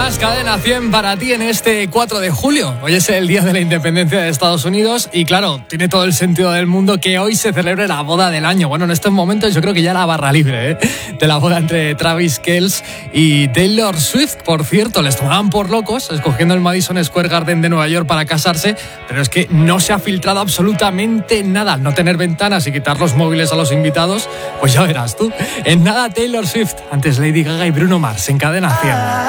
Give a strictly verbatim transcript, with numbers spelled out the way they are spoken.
más Cadena cien para ti en este cuatro de julio. Hoy es el día de la independencia de Estados Unidos y claro, tiene todo el sentido del mundo que hoy se celebre la boda del año. Bueno, en estos momentos yo creo que ya la barra libre, ¿eh? De la boda entre Travis Kelce y Taylor Swift. Por cierto, les tomaban por locos escogiendo el Madison Square Garden de Nueva York para casarse, pero es que no se ha filtrado absolutamente nada. Al no tener ventanas y quitar los móviles a los invitados, pues ya verás tú. En nada, Taylor Swift, antes Lady Gaga y Bruno Mars en Cadena cien.